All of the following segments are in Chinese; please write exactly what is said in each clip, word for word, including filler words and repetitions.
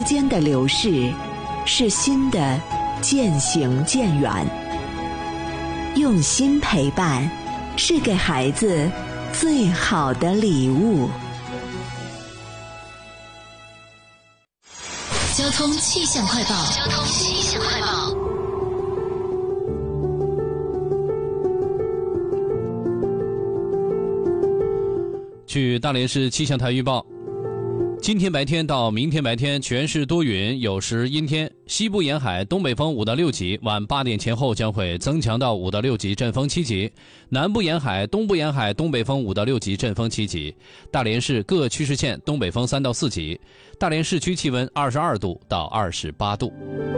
间的流逝，是心的渐行渐远。用心陪伴，是给孩子最好的礼物。 交通气象快报。交通气象快报。 据大连市气象台预报，今天白天到明天白天全市多云，有时阴天，西部沿海东北风五到六级，晚八点前后将会增强到五到六级，阵风七级；南部沿海、东部沿海东北风五到六级，阵风七级。大连市各区市县东北风三到四级。大连市区气温二十二度到二十八度。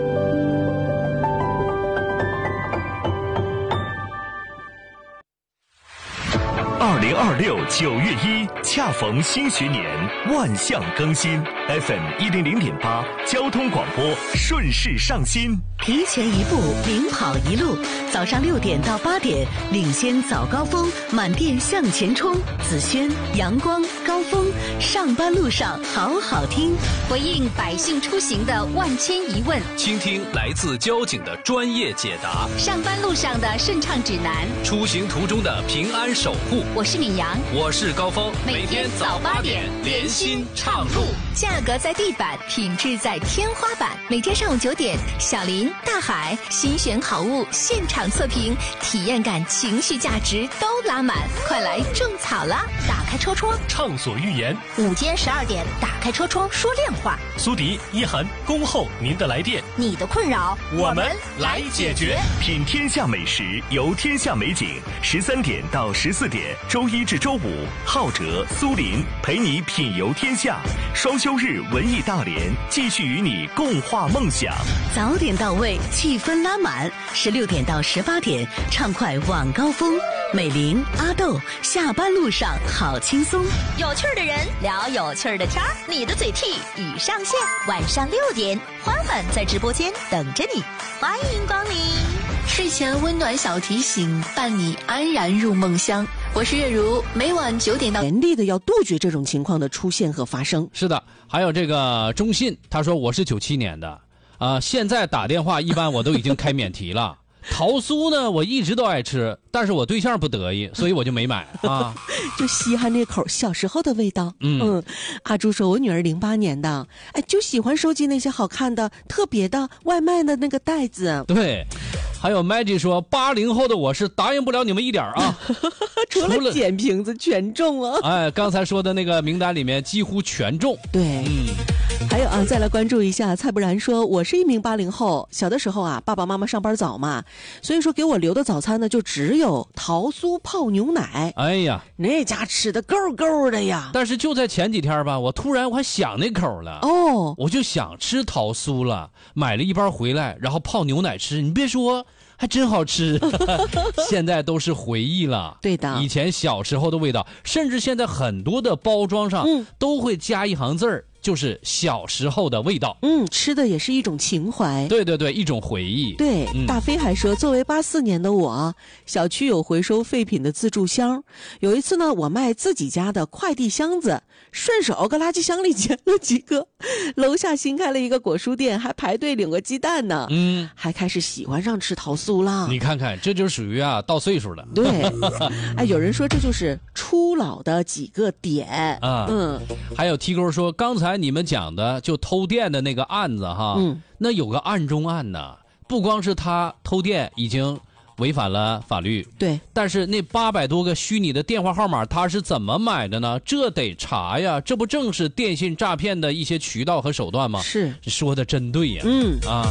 二零二六九月一，恰逢新学年，万象更新。F M 一零零点八，交通广播顺势上新。 提前一步，领跑一路。早上六点到八点，领先早高峰，满电向前冲。紫萱、阳光、高峰，上班路上好好听。 回应百姓出行的万千疑问， 倾听来自交警的专业解答。 上班路上的顺畅指南， 出行途中的平安守护。 我是敏阳， 我是高峰， 每天早八点，连心畅路。 价格在地板，品质在天花板。每天上午九点，小林、大海新选好物现场测评，体验感、情绪价值都拉满，快来种草啦！ 打开戳戳， 畅所欲言。 午间十二点，打开戳戳说亮话。 苏迪、一涵恭候您的来电， 你的困扰我们来解决。 品天下美食，游天下美景。十三点到十四点，周一至周五，浩哲、苏林陪你品游天下。双休日文艺大连，继续与你共话梦想。 早点到位，气氛拉满。十六点到十八点，畅快晚高峰。美玲、阿豆，下班路上好轻松。 有趣的人聊有趣的天儿，你的嘴替已上线。晚上六点，欢欢在直播间等着你，欢迎光临。 睡前温暖小提醒，伴你安然入梦乡。我是月如，每晚九点到， 严厉的要杜绝这种情况的出现和发生。 是的，还有这个中信，他说我是九七年的，啊、呃，现在打电话一般我都已经开免提了。桃酥呢，我一直都爱吃，但是我对象不得意，所以我就没买啊。 就稀罕那口小时候的味道。 嗯嗯，阿朱说，我女儿零八年的，哎，就喜欢收集那些好看的、特别的外卖的那个袋子。 对。还有 Maggie 说，八零后的我是答应不了你们一点啊， 除了捡瓶子全中啊！ 哎，刚才说的那个名单里面几乎全中。 对， 嗯。 还有啊，再来关注一下蔡不然说，我是一名八零后，小的时候啊，爸爸妈妈上班早嘛，所以说给我留的早餐呢，就只有桃酥泡牛奶。 哎呀， 那家吃的够够的呀！ 但是就在前几天吧，我突然我还想那口了哦， 我就想吃桃酥了，买了一包回来，然后泡牛奶吃。你别说，还真好吃。现在都是回忆了。 对的， 以前小时候的味道，甚至现在很多的包装上都会加一行字儿。就是小时候的味道。 嗯，吃的也是一种情怀。 对对对，一种回忆。 对、 嗯、 大飞还说，作为八四年的我，小区有回收废品的自助箱，有一次呢，我卖自己家的快递箱子，顺手搁垃圾箱里捡了几个。楼下新开了一个果蔬店，还排队领个鸡蛋呢。 嗯， 还开始喜欢上吃桃酥了。 你看看，这就属于啊到岁数了。 对，哎，有人说这就是初老的几个点啊。 嗯， 还有 T 勾说，刚才你们讲的就偷电的那个案子哈， 嗯， 那有个案中案呢，不光是他偷电已经违反了法律， 对， 但是那八百多个虚拟的电话号码他是怎么买的呢？这得查呀，这不正是电信诈骗的一些渠道和手段吗？ 是， 说的真对呀。 嗯啊。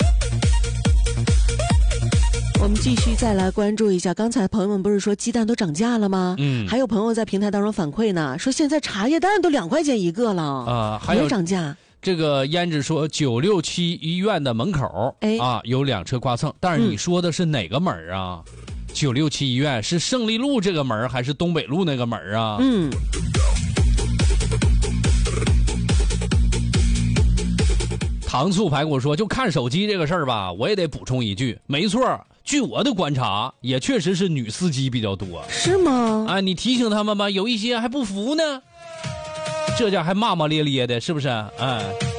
我们继续再来关注一下，刚才朋友们不是说鸡蛋都涨价了吗？ 嗯， 还有朋友在平台当中反馈呢，说现在茶叶蛋都两块钱一个了啊，还有也涨价。 这个胭脂说九六七医院的门口， 哎啊有两车刮蹭，但是你说的是哪个门啊？九六七医院是胜利路这个门还是东北路那个门啊？ 嗯。 糖醋排骨说，就看手机这个事儿吧，我也得补充一句，没错，据我的观察，也确实是女司机比较多。 是吗？ 啊，你提醒他们吧，有一些还不服呢，这家还骂骂咧咧的，是不是？哎。